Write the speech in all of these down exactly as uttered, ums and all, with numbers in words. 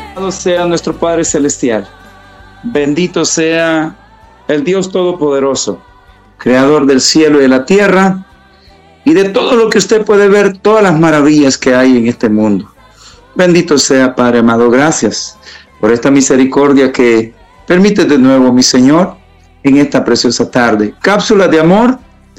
Alabado sea nuestro Padre Celestial. Bendito sea el Dios Todopoderoso, Creador del cielo y de la tierra, y de todo lo que usted puede ver, todas las maravillas que hay en este mundo. Bendito sea, Padre amado. Gracias por esta misericordia que permite de nuevo, mi Señor, en esta preciosa tarde. Cápsula de amor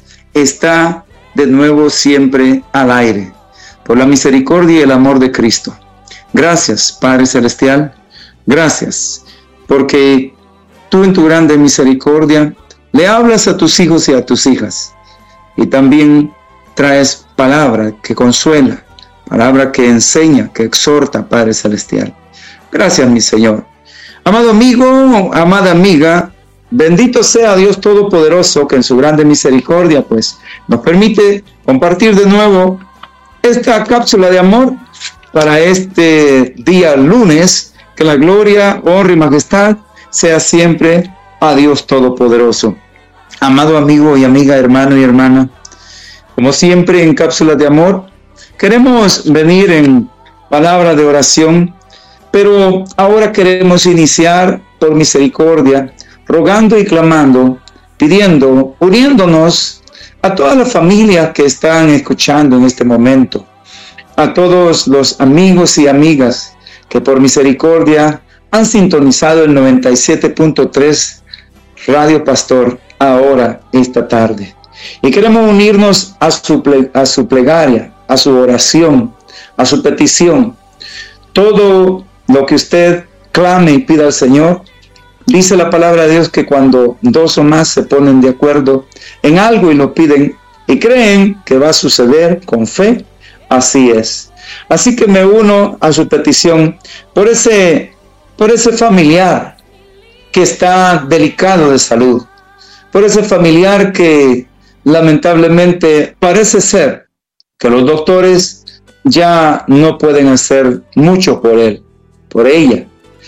está de nuevo siempre al aire, por la misericordia y el amor de Cristo. Gracias, Padre Celestial. Gracias, porque tú en tu grande misericordia le hablas a tus hijos y a tus hijas, y también traes palabra que consuela, palabra que enseña, que exhorta, Padre Celestial. Gracias, mi Señor. Amado amigo, amada amiga, bendito sea Dios Todopoderoso, que en su grande misericordia pues nos permite compartir de nuevo esta cápsula de amor para este día lunes. Que la gloria, honra y majestad sea siempre a Dios Todopoderoso. Amado amigo y amiga, hermano y hermana, como siempre en cápsulas de amor, queremos venir en palabra de oración, pero ahora queremos iniciar por misericordia, rogando y clamando, pidiendo, uniéndonos a todas las familias que están escuchando en este momento, a todos los amigos y amigas que por misericordia han sintonizado el noventa y siete punto tres Radio Pastor ahora, esta tarde. Y queremos unirnos a su, ple- a su plegaria, a su oración, a su petición. Todo lo que usted clame y pida al Señor, dice la palabra de Dios que cuando dos o más se ponen de acuerdo en algo y lo piden y creen que va a suceder con fe, así es. Así que me uno a su petición por ese, por ese familiar que está delicado de salud, por ese familiar que lamentablemente parece ser que los doctores ya no pueden hacer mucho por él, por ella,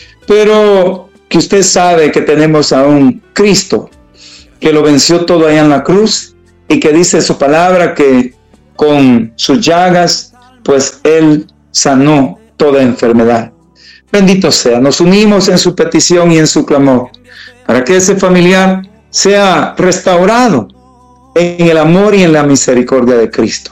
pero que usted sabe que tenemos a un Cristo que lo venció todo allá en la cruz y que dice su palabra que con sus llagas pues Él sanó toda enfermedad. Bendito sea, nos unimos en su petición y en su clamor, para que ese familiar sea restaurado en el amor y en la misericordia de Cristo.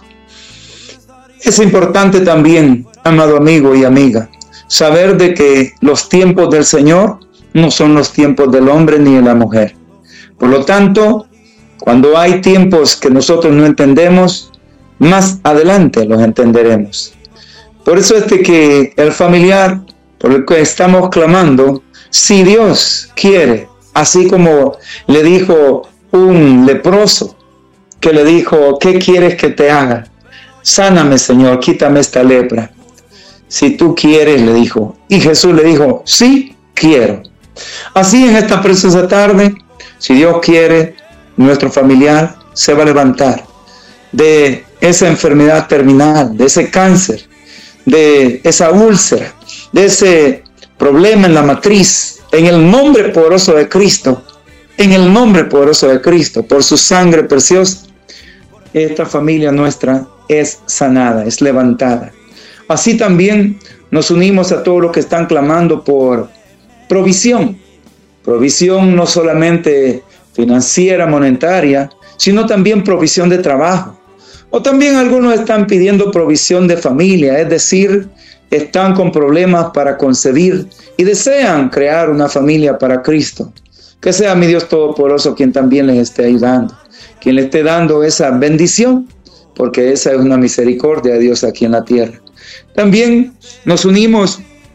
Es importante también, amado amigo y amiga, saber de que los tiempos del Señor no son los tiempos del hombre ni de la mujer. Por lo tanto, cuando hay tiempos que nosotros no entendemos, más adelante los entenderemos. Por eso es de que el familiar por el que estamos clamando, si Dios quiere, así como le dijo un leproso, que le dijo, ¿qué quieres que te haga? Sáname, Señor, quítame esta lepra. Si tú quieres, le dijo. Y Jesús le dijo, sí, quiero. Así en esta preciosa tarde, si Dios quiere, nuestro familiar se va a levantar de esa enfermedad terminal, de ese cáncer, de esa úlcera, de ese problema en la matriz, en el nombre poderoso de Cristo, en el nombre poderoso de Cristo, por su sangre preciosa, esta familia nuestra es sanada, es levantada. Así también nos unimos a todos los que están clamando por provisión, provisión no solamente financiera, monetaria, sino también provisión de trabajo. O también algunos están pidiendo provisión de familia, es decir, están con problemas para concebir y desean crear una familia para Cristo. Que sea mi Dios Todopoderoso quien también les esté ayudando, quien les esté dando esa bendición, porque esa es una misericordia de Dios aquí en la tierra. También nos unimos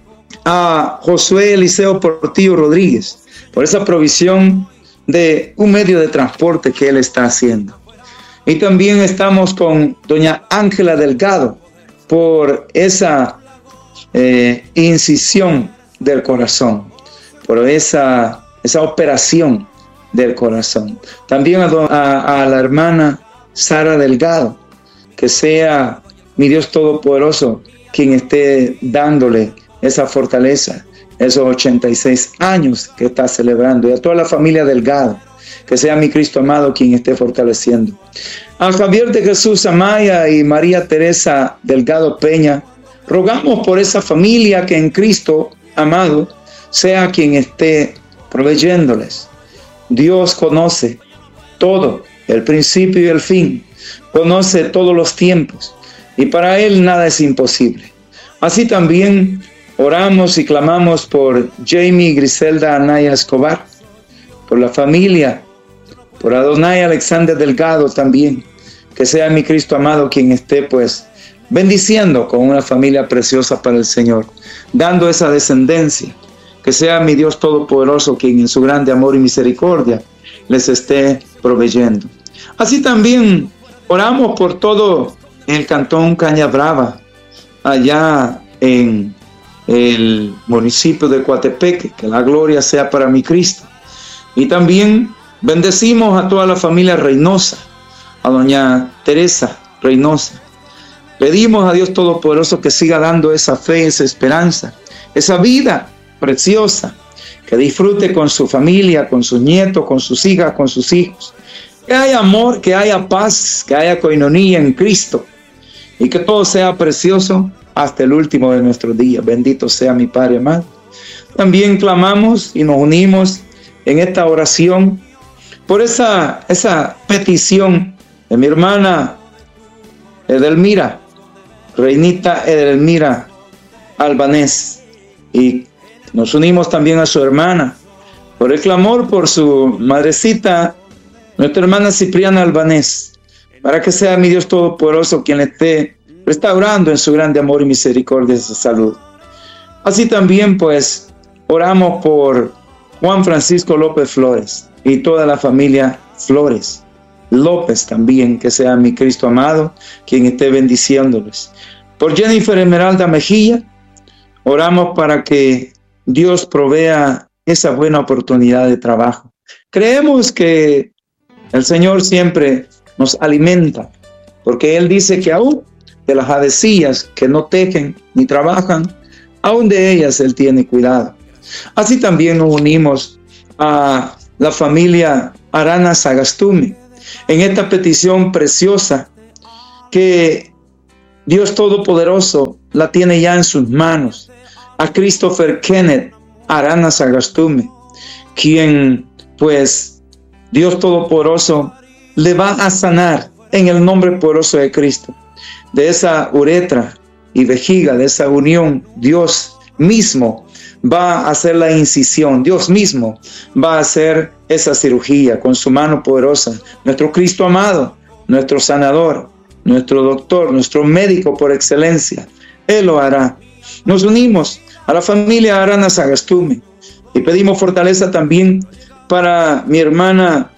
a Josué Eliseo Portillo Rodríguez por esa provisión de un medio de transporte que él está haciendo. Y también estamos con doña Ángela Delgado por esa eh, incisión del corazón, por esa, esa operación del corazón. También a, a, a la hermana Sara Delgado, que sea mi Dios Todopoderoso quien esté dándole esa fortaleza, esos ochenta y seis años que está celebrando, y a toda la familia Delgado, que sea mi Cristo amado quien esté fortaleciendo. A Javier de Jesús Amaya y María Teresa Delgado Peña, rogamos por esa familia que en Cristo amado sea quien esté proveyéndoles. Dios conoce todo, el principio y el fin, conoce todos los tiempos, y para Él nada es imposible. Así también oramos y clamamos por Jamie y Griselda Anaya Escobar, por la familia, por Adonai Alexander Delgado también, que sea mi Cristo amado quien esté pues bendiciendo con una familia preciosa para el Señor, dando esa descendencia, que sea mi Dios Todopoderoso quien en su grande amor y misericordia les esté proveyendo. Así también oramos por todo el cantón Cañabrava, allá en el municipio de Coatepeque, que la gloria sea para mi Cristo. Y también bendecimos a toda la familia Reynosa, a doña Teresa Reynosa. Pedimos a Dios Todopoderoso que siga dando esa fe, esa esperanza, esa vida preciosa, que disfrute con su familia, con sus nietos, con sus hijas, con sus hijos. Que haya amor, que haya paz, que haya coinonía en Cristo y que todo sea precioso hasta el último de nuestros días. Bendito sea mi Padre amado. También clamamos y nos unimos en esta oración por esa, esa petición de mi hermana Edelmira, Reinita Edelmira Albanés, y nos unimos también a su hermana por el clamor por su madrecita, nuestra hermana Cipriana Albanés, para que sea mi Dios Todopoderoso quien esté restaurando en su grande amor y misericordia esa salud. Así también pues oramos por Juan Francisco López Flores y toda la familia Flores López también, que sea mi Cristo amado quien esté bendiciéndoles. Por Jennifer Esmeralda Mejía oramos para que Dios provea esa buena oportunidad de trabajo. Creemos que el Señor siempre nos alimenta, porque Él dice que aún de las avecillas que no tejen ni trabajan, aún de ellas Él tiene cuidado. Así también nos unimos a la familia Arana Sagastume en esta petición preciosa que Dios Todopoderoso la tiene ya en sus manos. A Christopher Kenneth Arana Sagastume, quien pues Dios Todopoderoso le va a sanar en el nombre poderoso de Cristo. De esa uretra y vejiga, de esa unión, Dios mismo va a hacer la incisión, Dios mismo va a hacer esa cirugía con su mano poderosa. Nuestro Cristo amado, nuestro sanador, nuestro doctor, nuestro médico por excelencia, Él lo hará. Nos unimos a la familia Arana Sagastume y pedimos fortaleza también para mi hermana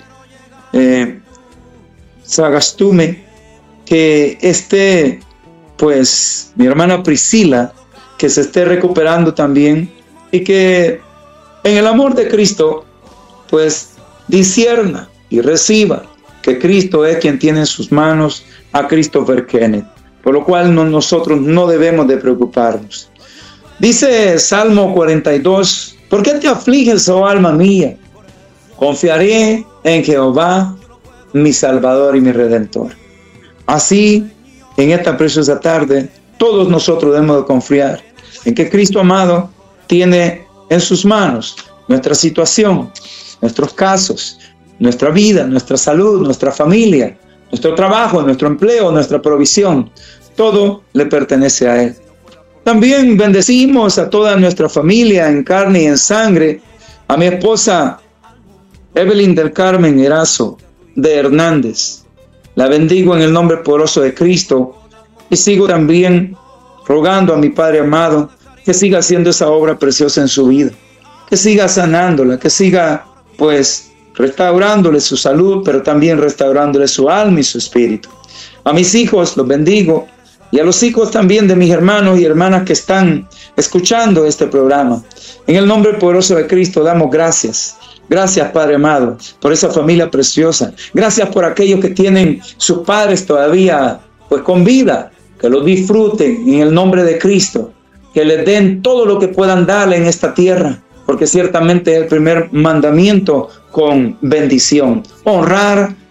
eh, Sagastume, que esté, pues, mi hermana Priscila, que se esté recuperando también y que en el amor de Cristo, pues, discierna y reciba que Cristo es quien tiene en sus manos a Christopher Kenneth, por lo cual no, nosotros no debemos de preocuparnos. Dice Salmo cuarenta y dos, ¿por qué te afliges, oh alma mía? Confiaré en Jehová, mi Salvador y mi Redentor. Así, en esta preciosa tarde, todos nosotros debemos de confiar en que Cristo amado tiene en sus manos nuestra situación, nuestros casos, nuestra vida, nuestra salud, nuestra familia, nuestro trabajo, nuestro empleo, nuestra provisión. Todo le pertenece a Él. También bendecimos a toda nuestra familia en carne y en sangre, a mi esposa Evelyn del Carmen Erazo de Hernández. La bendigo en el nombre poderoso de Cristo y sigo también rogando a mi Padre amado que siga haciendo esa obra preciosa en su vida, que siga sanándola, que siga pues restaurándole su salud, pero también restaurándole su alma y su espíritu. A mis hijos los bendigo y a los hijos también de mis hermanos y hermanas que están escuchando este programa. En el nombre poderoso de Cristo damos gracias. Gracias, Padre amado, por esa familia preciosa. Gracias por aquellos que tienen sus padres todavía pues con vida, que los disfruten en el nombre de Cristo, que les den todo lo que puedan darle en esta tierra, porque ciertamente es el primer mandamiento con bendición, honrar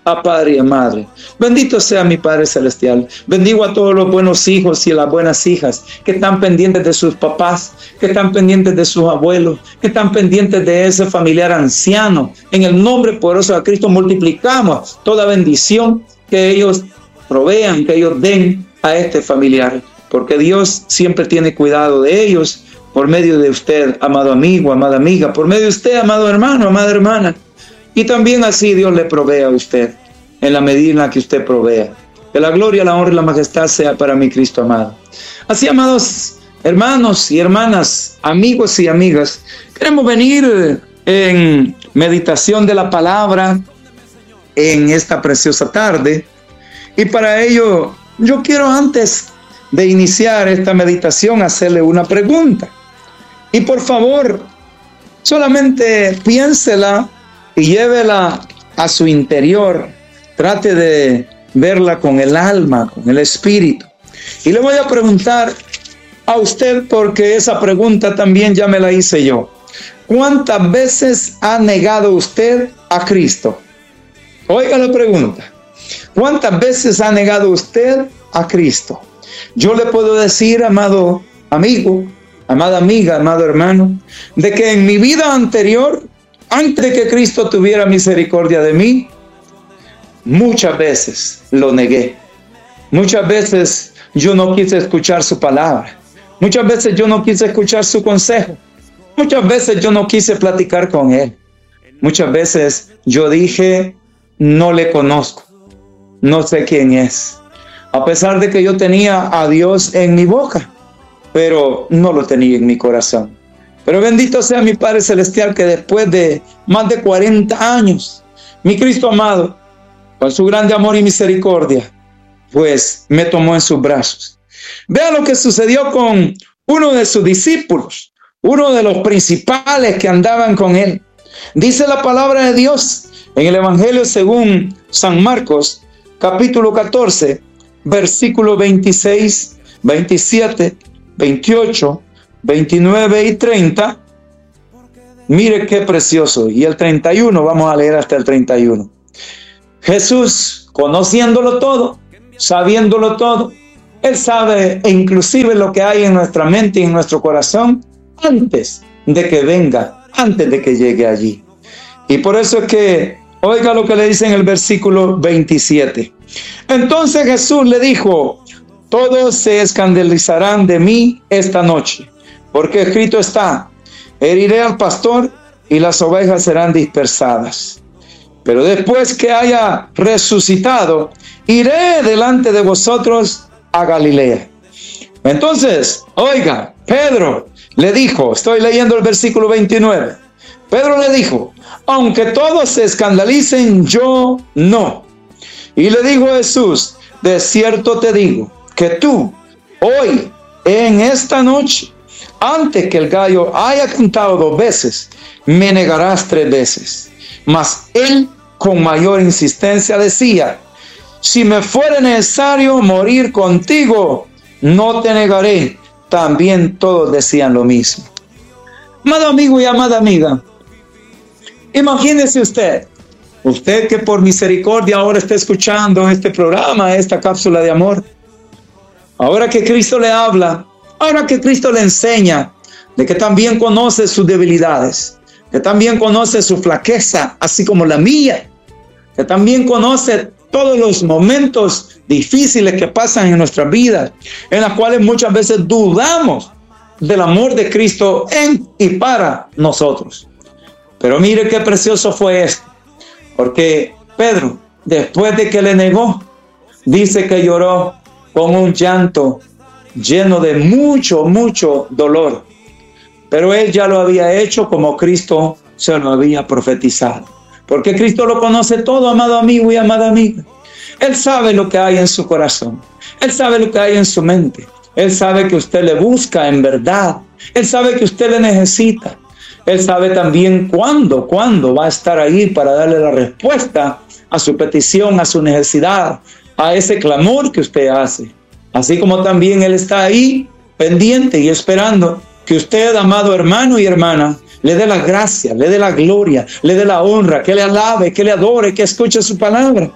a padre y a madre. Bendito sea mi Padre Celestial. Bendigo a todos los buenos hijos y a las buenas hijas que están pendientes de sus papás, que están pendientes de sus abuelos, que están pendientes de ese familiar anciano. En el nombre poderoso de Cristo multiplicamos toda bendición que ellos provean, que ellos den a este familiar, porque Dios siempre tiene cuidado de ellos por medio de usted, amado amigo, amada amiga, por medio de usted, amado hermano, amada hermana. Y también así Dios le provee a usted, en la medida en la que usted provea. Que la gloria, la honra y la majestad sea para mi Cristo amado. Así, amados hermanos y hermanas, amigos y amigas, queremos venir en meditación de la palabra en esta preciosa tarde. Y para ello, yo quiero antes de iniciar esta meditación hacerle una pregunta. Y por favor, solamente piénsela y llévela a su interior. Trate de verla con el alma, con el espíritu. Y le voy a preguntar a usted, porque esa pregunta también ya me la hice yo. ¿Cuántas veces ha negado usted a Cristo? Oiga la pregunta. ¿Cuántas veces ha negado usted a Cristo? Yo le puedo decir, amado amigo, amada amiga, amado hermano, de que en mi vida anterior, antes de que Cristo tuviera misericordia de mí, muchas veces lo negué. Muchas veces yo no quise escuchar su palabra. Muchas veces yo no quise escuchar su consejo. Muchas veces yo no quise platicar con Él. Muchas veces yo dije, no le conozco. No sé quién es. A pesar de que yo tenía a Dios en mi boca, pero no lo tenía en mi corazón. Pero bendito sea mi Padre Celestial, que después de más de cuarenta años, mi Cristo amado, con su grande amor y misericordia, pues me tomó en sus brazos. Vea lo que sucedió con uno de sus discípulos, uno de los principales que andaban con él. Dice la palabra de Dios en el Evangelio según San Marcos, capítulo catorce, versículos veintiséis, veintisiete, veintiocho, veintinueve y treinta. Mire qué precioso. Y el treinta y uno, vamos a leer hasta el treinta y uno. Jesús, conociéndolo todo, sabiéndolo todo, Él sabe e inclusive lo que hay en nuestra mente y en nuestro corazón antes de que venga, antes de que llegue allí. Y por eso es que, oiga lo que le dice en el versículo veintisiete. Entonces Jesús le dijo, todos se escandalizarán de mí esta noche, porque escrito está, heriré al pastor y las ovejas serán dispersadas. Pero después que haya resucitado, iré delante de vosotros a Galilea. Entonces, oiga, Pedro le dijo, estoy leyendo el versículo veintinueve. Pedro le dijo, aunque todos se escandalicen, yo no. Y le dijo Jesús, de cierto te digo, que tú, hoy, en esta noche, antes que el gallo haya cantado dos veces, me negarás tres veces. Mas él, con mayor insistencia, decía, si me fuere necesario morir contigo, no te negaré. También todos decían lo mismo. Amado amigo y amada amiga, imagínese usted, usted que por misericordia ahora está escuchando este programa, esta cápsula de amor. Ahora que Cristo le habla, ahora que Cristo le enseña de que también conoce sus debilidades, que también conoce su flaqueza, así como la mía, que también conoce todos los momentos difíciles que pasan en nuestras vidas, en las cuales muchas veces dudamos del amor de Cristo en y para nosotros. Pero mire qué precioso fue esto, porque Pedro, después de que le negó, dice que lloró con un llanto lleno de mucho, mucho dolor. Pero él ya lo había hecho como Cristo se lo había profetizado. Porque Cristo lo conoce todo, amado amigo y amada amiga. Él sabe lo que hay en su corazón. Él sabe lo que hay en su mente. Él sabe que usted le busca en verdad. Él sabe que usted le necesita. Él sabe también cuándo, cuándo va a estar ahí para darle la respuesta a su petición, a su necesidad, a ese clamor que usted hace. Así como también Él está ahí pendiente y esperando que usted, amado hermano y hermana, le dé la gracia, le dé la gloria, le dé la honra, que le alabe, que le adore, que escuche su palabra.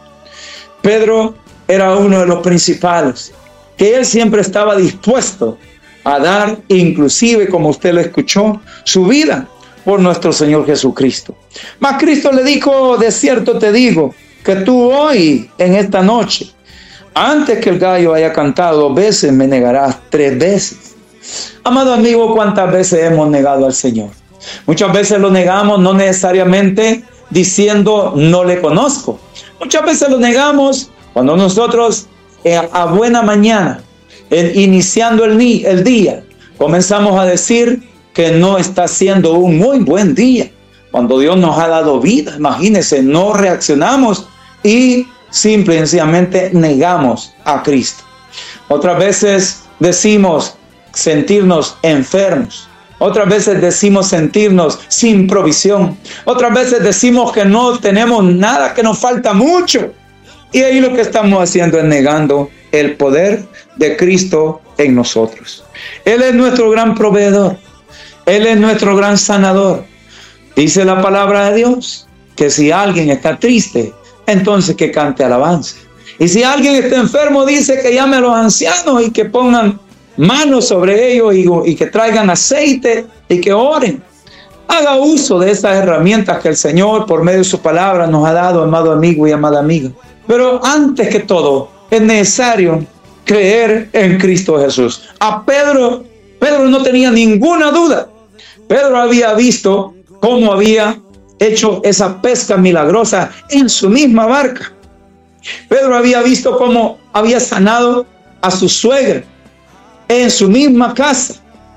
Pedro era uno de los principales, que él siempre estaba dispuesto a dar, inclusive, como usted lo escuchó, su vida por nuestro Señor Jesucristo. Mas Cristo le dijo: de cierto te digo, que tú hoy, en esta noche, antes que el gallo haya cantado dos veces, me negarás tres veces. Amado amigo, ¿cuántas veces hemos negado al Señor? Muchas veces lo negamos no necesariamente diciendo no le conozco. Muchas veces lo negamos cuando nosotros eh, a buena mañana, eh, iniciando el, el día, comenzamos a decir que no está siendo un muy buen día. Cuando Dios nos ha dado vida, imagínense, no reaccionamos y simple y sencillamente negamos a Cristo. Otras veces decimos sentirnos enfermos. Otras veces decimos sentirnos sin provisión. Otras veces decimos que no tenemos nada, que nos falta mucho. Y ahí lo que estamos haciendo es negando el poder de Cristo en nosotros. Él es nuestro gran proveedor. Él es nuestro gran sanador. Dice la palabra de Dios que si alguien está triste, entonces que cante alabanza. Y si alguien está enfermo, dice que llame a los ancianos y que pongan manos sobre ellos y, y que traigan aceite y que oren. Haga uso de esas herramientas que el Señor por medio de su palabra nos ha dado, amado amigo y amada amiga. Pero antes que todo, es necesario creer en Cristo Jesús. A Pedro, Pedro no tenía ninguna duda. Pedro había visto cómo había hecho esa pesca milagrosa en su misma barca. Pedro había visto cómo había sanado a su suegra en su misma casa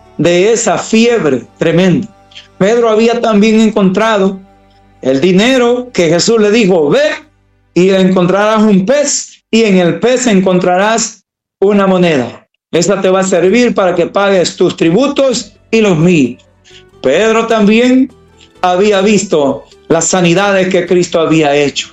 de esa fiebre tremenda. Pedro había también encontrado el dinero que Jesús le dijo: ve y encontrarás un pez, y en el pez encontrarás una moneda. Esta te va a servir para que pagues tus tributos y los míos. Pedro también había visto las sanidades que Cristo había hecho.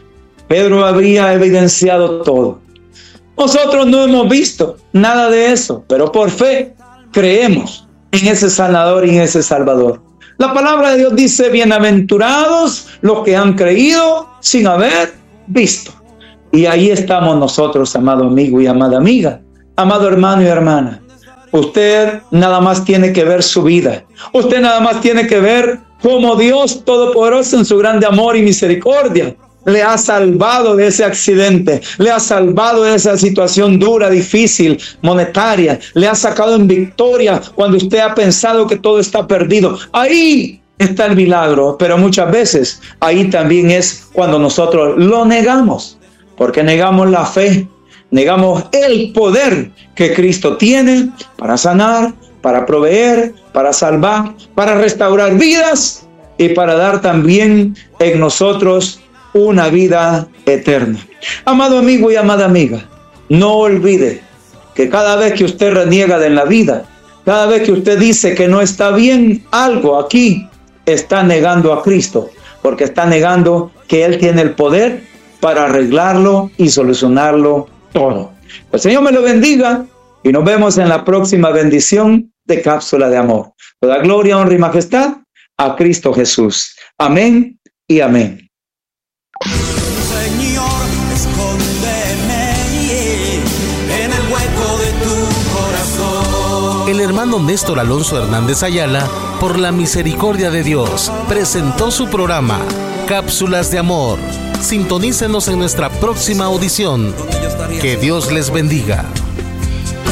Pedro había evidenciado todo. Nosotros no hemos visto nada de eso, pero por fe creemos en ese sanador y en ese salvador. La palabra de Dios dice: bienaventurados los que han creído sin haber visto. Y ahí estamos nosotros, amado amigo y amada amiga, amado hermano y hermana. Usted nada más tiene que ver su vida. Usted nada más tiene que ver cómo Dios Todopoderoso, en su grande amor y misericordia, le ha salvado de ese accidente, le ha salvado de esa situación dura, difícil, monetaria, le ha sacado en victoria cuando usted ha pensado que todo está perdido. Ahí está el milagro, pero muchas veces ahí también es cuando nosotros lo negamos, porque negamos la fe, negamos el poder que Cristo tiene para sanar, para proveer, para salvar, para restaurar vidas y para dar también en nosotros una vida eterna. Amado amigo y amada amiga, no olvide que cada vez que usted reniega de la vida, cada vez que usted dice que no está bien algo aquí, está negando a Cristo, porque está negando que Él tiene el poder para arreglarlo y solucionarlo todo. El Señor me lo bendiga y nos vemos en la próxima bendición de Cápsula de Amor. Toda gloria, honra y majestad a Cristo Jesús. Amén y amén. Señor, escóndeme en el hueco de tu corazón. El hermano Néstor Alonso Hernández Ayala, por la misericordia de Dios, presentó su programa Cápsulas de Amor. Sintonícenos en nuestra próxima audición. Que Dios les bendiga.